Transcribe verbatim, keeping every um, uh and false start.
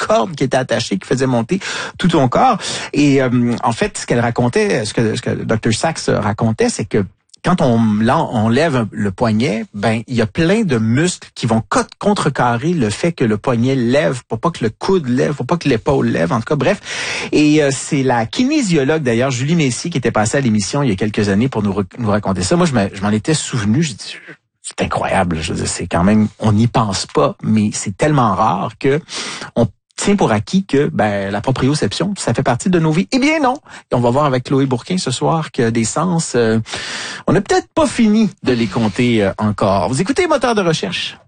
corde qui était attachée, qui faisait monter tout ton corps. Et euh, en fait, ce qu'elle racontait, ce que, ce que docteur Sachs racontait, c'est que quand on, là, on lève le poignet, ben il y a plein de muscles qui vont contrecarrer le fait que le poignet lève, pour pas que le coude lève, pour pas que l'épaule lève, en tout cas, bref. Et euh, c'est la kinésiologue, d'ailleurs, Julie Messier, qui était passée à l'émission il y a quelques années pour nous, nous raconter ça. Moi, je m'en étais souvenu, je dis, c'est incroyable, je veux dire, c'est quand même, on n'y pense pas, mais c'est tellement rare que on tient pour acquis que ben la proprioception, ça fait partie de nos vies. Eh bien non. Et on va voir avec Chloé Bourquin ce soir que des sens, euh, on n'a peut-être pas fini de les compter euh, encore. Vous écoutez Moteur de recherche.